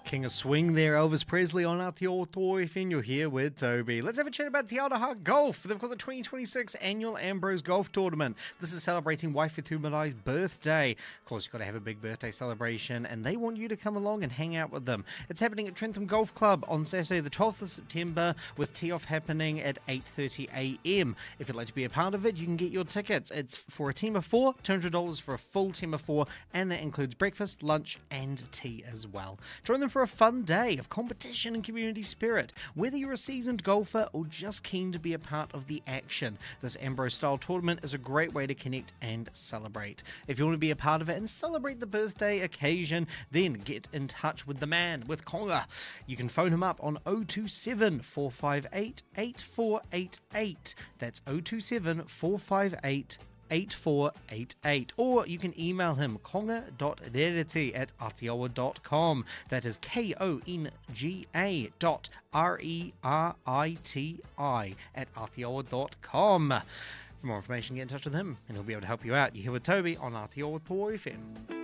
King of Swing there, Elvis Presley on Aotearoa FM. You're here with Toby. Let's have a chat about Te Aroha Golf. They've got the 2026 annual Ambrose Golf Tournament. This is celebrating Waifetu Marai's birthday. Of course, you've got to have a big birthday celebration, and they want you to come along and hang out with them. It's happening at Trentham Golf Club on Saturday, the 12th of September, with tee-off happening at 8:30am. If you'd like to be a part of it, you can get your tickets. It's for a team of four, $200 for a full team of four, and that includes breakfast, lunch, and tea as well. Join them for a fun day of competition and community spirit. Whether you're a seasoned golfer or just keen to be a part of the action, this Ambrose-style tournament is a great way to connect and celebrate. If you want to be a part of it and celebrate the birthday occasion, then get in touch with the man, with Konga. You can phone him up on 027 458 8488. That's 027 458 8488, or you can email him konga.reriti@aotearoa.com. That is konga.reriti@aotearoa.com. For more information, get in touch with him and he'll be able to help you out. You're here with Toby on Aotearoa FM.